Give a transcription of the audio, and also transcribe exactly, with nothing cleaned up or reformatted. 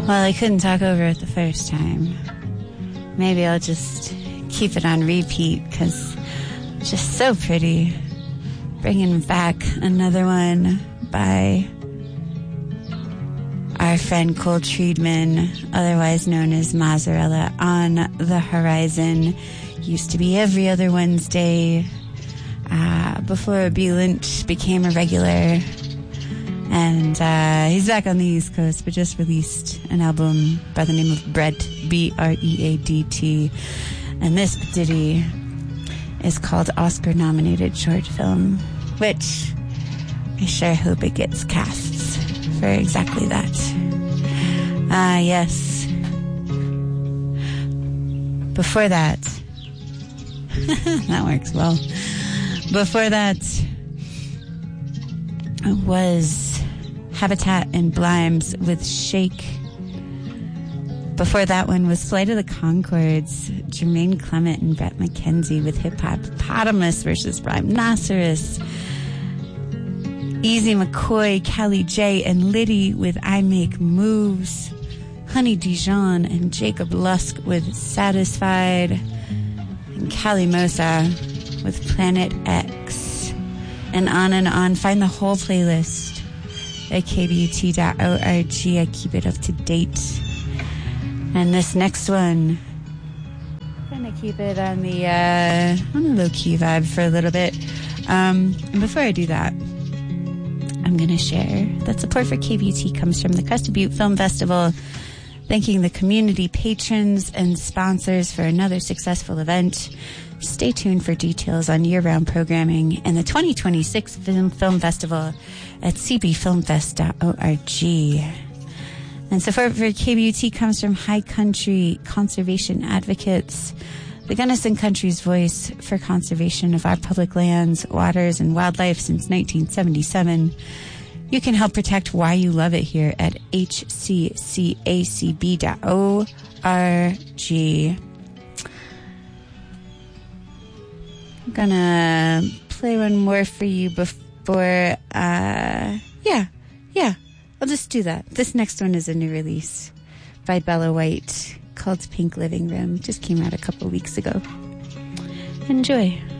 Well, I couldn't talk over it the first time. Maybe I'll just keep it on repeat because it's just so pretty. Bringing back another one by our friend Cole Triedman, otherwise known as Mozzarella, On the Horizon. Used to be every other Wednesday uh, before B. Lynch became a regular. And uh, he's back on the East Coast, but just released an album by the name of Brett, B R E A D T. And this ditty is called Oscar-nominated short film, which I sure hope it gets casts for exactly that. Ah, uh, yes. Before that, that works well. Before that was Habitat and Blimes with Shake. Before that one was Flight of the Conchords, Jermaine Clement and Brett McKenzie with Hip Hop-Potamus versus Rhymenoceros. Easy McCoy, Callie J, and Liddy with I Make Moves. Honey Dijon and Jacob Lusk with Satisfied. And Callie Mosa with Planet X. And on and on. Find the whole playlist at k b u t dot org. I keep it up to date. And this next one, I'm going to keep it on the, uh, on a low-key vibe for a little bit. Um, and before I do that, I'm going to share that support for K B U T comes from the Crested Butte Film Festival, thanking the community patrons and sponsors for another successful event. Stay tuned for details on year-round programming and the twenty twenty-six Film, Film Festival at c b film fest dot org. And support for K B U T comes from High Country Conservation Advocates, the Gunnison Country's voice for conservation of our public lands, waters, and wildlife since nineteen seventy-seven. You can help protect why you love it here at h c c a c b dot org. I'm gonna play one more for you before, uh, yeah, yeah. I'll just do that. This next one is a new release by Bella White called Pink Living Room. Just came out a couple weeks ago. Enjoy.